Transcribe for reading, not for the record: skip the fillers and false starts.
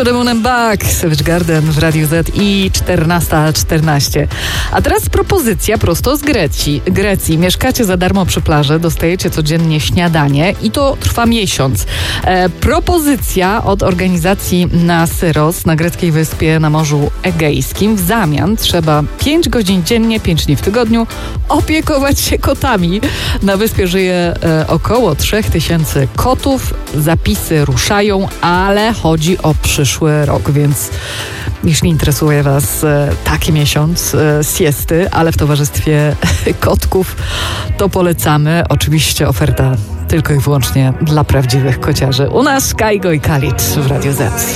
To the Moon and Back, Savage Garden w Radiu Z i 14:14. A teraz propozycja prosto z Grecji. Mieszkacie za darmo przy plaży, dostajecie codziennie śniadanie i to trwa miesiąc. Propozycja od organizacji na Syros, na greckiej wyspie na Morzu Egejskim. W zamian trzeba 5 godzin dziennie, 5 dni w tygodniu opiekować się kotami. Na wyspie żyje około 3000 kotów. Zapisy ruszają, ale chodzi o przyszły rok, więc jeśli interesuje Was taki miesiąc siesty, ale w towarzystwie kotków, to polecamy. Oczywiście oferta tylko i wyłącznie dla prawdziwych kociarzy. U nas Kaigo i Khalid w Radiu Z.